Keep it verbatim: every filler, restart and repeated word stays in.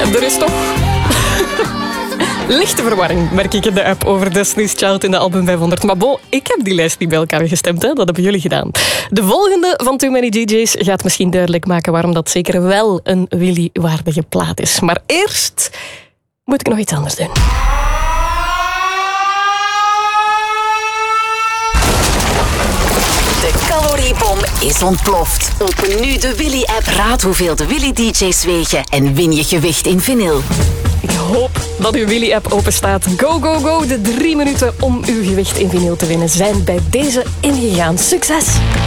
Er is toch lichte verwarring, merk ik in de app, over Destiny's Child in de album vijfhonderd. Maar bon, ik heb die lijst niet bij elkaar gestemd, hè? Dat hebben jullie gedaan. De volgende van Too Many D J's gaat misschien duidelijk maken waarom dat zeker wel een Willy-waardige plaat is. Maar eerst moet ik nog iets anders doen. De caloriebom is ontploft. Open nu de Willy-app. Raad hoeveel de Willy-D J's wegen en win je gewicht in vinyl. Ik hoop dat uw Willy-app open staat. Go, go, go. De drie minuten om uw gewicht in vinyl te winnen zijn bij deze ingegaan. Succes!